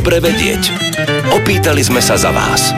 Prevedieť. Opýtali sme sa za vás.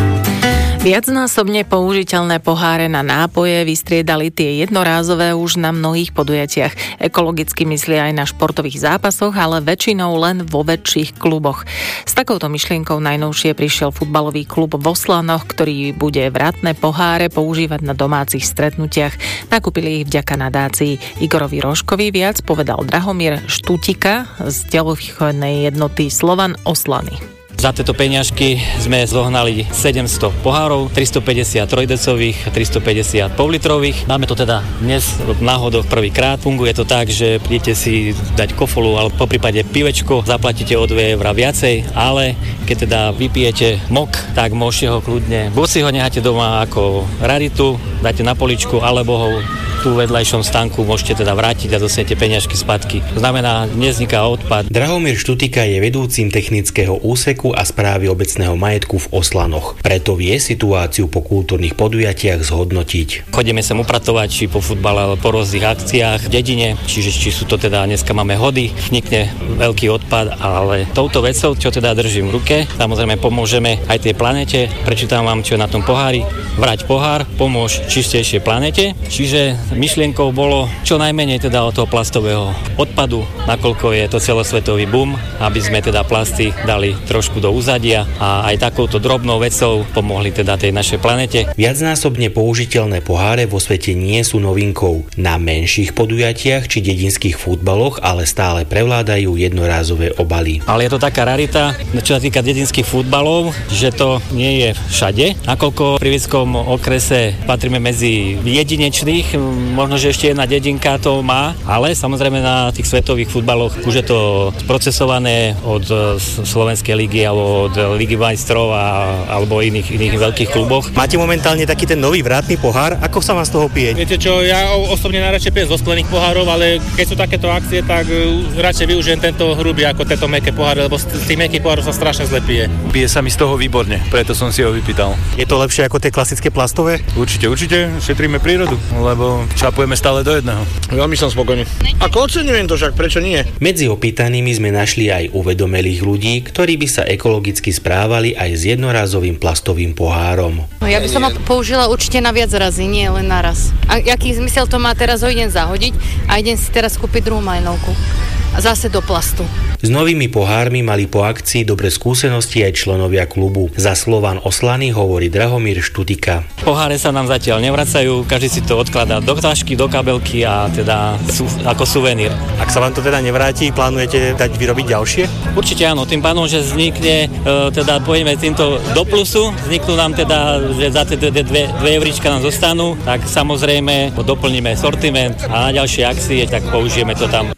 Viacnásobne použiteľné poháre na nápoje vystriedali tie jednorázové už na mnohých podujatiach. Ekologicky myslia aj na športových zápasoch, ale väčšinou len vo väčších kluboch. S takouto myšlienkou najnovšie prišiel futbalový klub v Oslanoch, ktorý bude vratné poháre používať na domácich stretnutiach. Nakúpili ich vďaka nadácii Igorovi Rožkovi. Viac povedal Drahomír Štutika z telovýchovnej jednoty Slovan Oslany. Za tieto peňažky sme zohnali 700 pohárov, 350 trojdecových, 350 pol-litrových. Máme to teda dnes náhodou prvýkrát. Funguje to tak, že prídete si dať kofolu alebo poprípade pivečko, zaplatíte o 2 € viacej, ale keď teda vypijete mok, tak môžete ho kľudne, buď si ho necháte doma ako raritu, dáte na poličku, alebo ho tu v vedľajšom stánku môžete teda vrátiť a dostanete peňažky spätky. To znamená, nevzniká odpad. Drahomír Štutika je vedúcim technického úseku a správy obecného majetku v Oslanoch. Preto vie situáciu po kultúrnych podujatiach zhodnotiť. Chodíme sem upratovať, či po futbale, alebo po rôznych akciách v dedine, čiže či sú to teda, dneska máme hody, vznikne veľký odpad, ale touto vecou, čo teda držím v ruke, samozrejme pomôžeme aj tej planete. Prečítam vám, čo je na tom pohári. Vrať pohár, pomôž čistejšej planete. Čiže myšlienkou bolo čo najmenej teda od toho plastového odpadu, nakoľko je to celosvetový boom, aby sme teda plasty dali trošku do úzadia a aj takouto drobnou vecou pomohli teda tej našej planete. Viacnásobne použiteľné poháre vo svete nie sú novinkou. Na menších podujatiach či dedinských futbaloch ale stále prevládajú jednorázové obaly. Ale je to taká rarita, čo sa týka dedinských futbalov, že to nie je všade. Nakoľko pri Vieckom okrese patríme medzi jedinečných, možno, že ešte jedna dedinka to má, ale samozrejme na tých svetových futbaloch už je to sprocesované od Slovenskej ligy alebo od Ligy majstrov alebo iných veľkých kluboch. Máte momentálne taký ten nový vrátny pohár, ako sa vám z toho pije? Viete čo, ja osobne najradšej pijem zo sklených pohárov, ale keď sú takéto akcie, tak radšej využijem tento hrubý ako tento mäkké poháre, lebo z tých mäkkých pohárov sa strašne zle pije. Pije sa mi z toho výborne, preto som si ho vypýtal. Je to lepšie ako tie klasické plastové? Určite, šetríme prírodu, lebo čapujeme stále do jedného. Veľmi som spokojný. Ako oceňujem to však, prečo nie? Medzi opýtanými sme našli aj uvedomelých ľudí, ktorí by sa ekologicky správali aj s jednorázovým plastovým pohárom. No, ja by som ho použila určite na viac razy, nie len na raz. A aký zmysel to má teraz ho idem zahodiť a idem si teraz kúpiť druhú majnovku. A zase do plastu. S novými pohármi mali po akcii dobre skúsenosti aj členovia klubu. Za Slovan Oslany hovorí Drahomír Štutika. Poháre sa nám zatiaľ nevracajú, každý si to odkladá do tašky, do kabelky a teda ako suvenír. Ak sa vám to teda nevráti, plánujete dať vyrobiť ďalšie? Určite áno, tým pánom, že vznikne, teda pojeme týmto do plusu, vzniknú nám teda, že za tie 2 euríčka nám zostanú, tak samozrejme doplníme sortiment a na ďalšie akcie, tak použijeme to tam.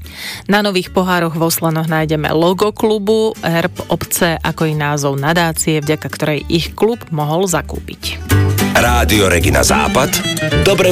Na nových pohároch v Oslanoch nájdeme logo klubu, herb obce, ako i názov nadácie, vďaka ktorej ich klub mohol zakúpiť. Rádio Regina Západ. Dobre